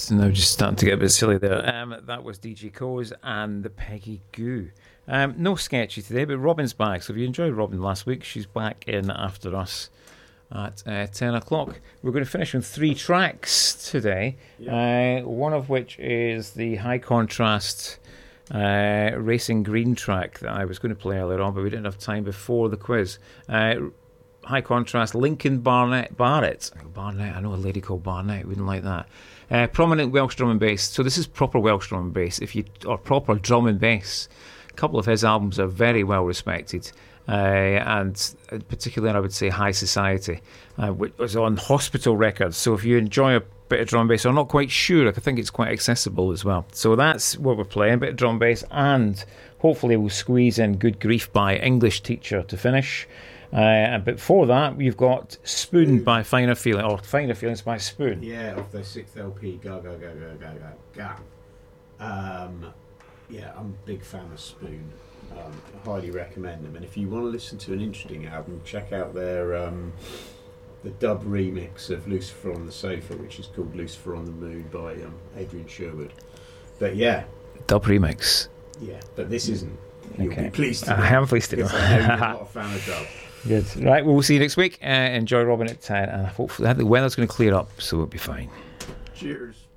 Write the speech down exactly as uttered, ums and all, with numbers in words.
it's now just starting to get a bit silly there. Um, that was D J Coes and the Peggy Goo. Um, no sketchy today, but Robin's back. So if you enjoyed Robin last week, she's back in after us at uh, ten o'clock. We're going to finish on three tracks today, yeah. uh, one of which is the high contrast uh, Racing Green track that I was going to play earlier on, but we didn't have time before the quiz. Uh, high contrast, Lincoln Barnett, Barrett. Barnett, I know a lady called Barnett, wouldn't like that. Uh, prominent Welsh drum and bass. So this is proper Welsh drum and bass, if you or proper drum and bass. A couple of his albums are very well respected. Uh, and particularly, I would say, High Society, uh, which was on Hospital Records. So if you enjoy a bit of drum and bass, I'm not quite sure, I think it's quite accessible as well. So that's what we're playing, a bit of drum and bass, and hopefully we'll squeeze in Good Grief by English Teacher to finish. Uh, but before that, we've got Spoon by Finer Feelings, or Finer Feelings by Spoon. Yeah, off their sixth L P, Ga Ga Ga Ga Ga Ga Ga. Um, yeah, I'm a big fan of Spoon. Um, I highly recommend them, and if you want to listen to an interesting album, check out their um, the dub remix of Lucifer on the Sofa, which is called Lucifer on the Moon by um, Adrian Sherwood. But yeah, dub remix. Yeah, but this isn't. You'll okay. be pleased to know. I am pleased to know. I know you're not a fan of dub. Good. Right, well, we'll see you next week. Uh, enjoy Robin at ten, and hopefully the weather's going to clear up, so it'll be fine. Cheers.